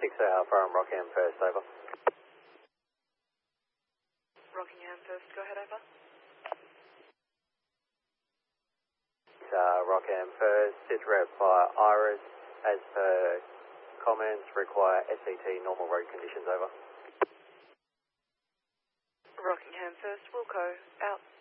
6 from Rockingham first, over. Rockingham first, go ahead, over. Rockingham first, sit rep by Iris, as per comments, require SCT normal road conditions, over. Rockingham first, Wilco, out.